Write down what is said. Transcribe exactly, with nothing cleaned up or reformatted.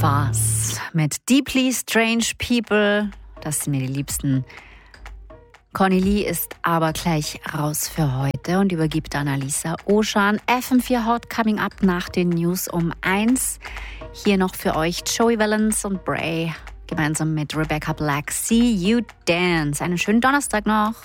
war's mit Deeply Strange People. Das sind mir die Liebsten. Conny Lee ist aber gleich raus für heute und übergibt an Alisa Oschan. F M vier Hot coming up nach den News um eins. Hier noch für euch Joey Valence und Bray gemeinsam mit Rebecca Black. See You Dance. Einen schönen Donnerstag noch.